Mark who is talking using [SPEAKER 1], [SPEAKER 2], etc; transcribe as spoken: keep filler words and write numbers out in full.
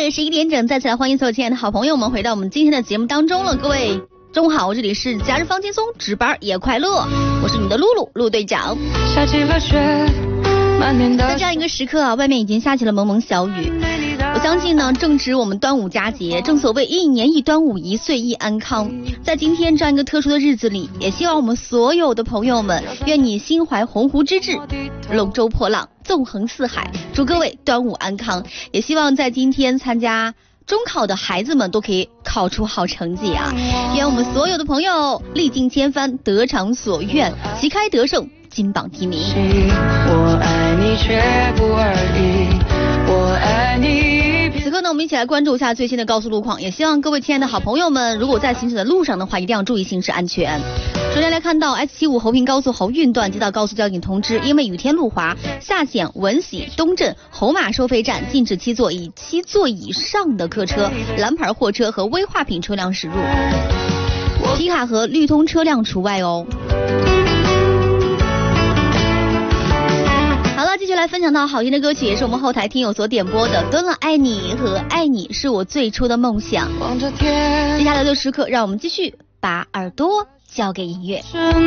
[SPEAKER 1] 夜十一点整，再次来欢迎所有亲爱的好朋友们回到我们今天的节目当中了。各位中午好，这里是假日放轻松，值班也快乐，我是你们的露露陆队长。
[SPEAKER 2] 下起了雪，满面的
[SPEAKER 1] 在这样一个时刻啊，外面已经下起了蒙蒙小雨。我相信呢，正值我们端午佳节，正所谓一年一端午，一岁一安康。在今天这样一个特殊的日子里，也希望我们所有的朋友们，愿你心怀鸿鹄之志，龙舟破浪，纵横四海。祝各位端午安康，也希望在今天参加中考的孩子们都可以考出好成绩啊！愿我们所有的朋友历尽千帆，得偿所愿，旗开得胜，金榜题名。
[SPEAKER 2] 我爱你却不而已，我爱你。
[SPEAKER 1] 此刻呢，我们一起来关注一下最新的高速路况，也希望各位亲爱的好朋友们，如果在行驶的路上的话，一定要注意行驶安全。首先来看到 S 七五 侯平高速侯运段接到高速交警通知，因为雨天路滑，下线文喜东镇侯马收费站禁止七座以七座以上的客车、蓝牌货车和危化品车辆驶入，皮卡和绿通车辆除外哦。好了，继续来分享到好听的歌曲，也是我们后台听友所点播的《蹲了爱你》和《爱你是我最初的梦想》。接下来的时刻，让我们继续把耳朵交给音乐。
[SPEAKER 2] 是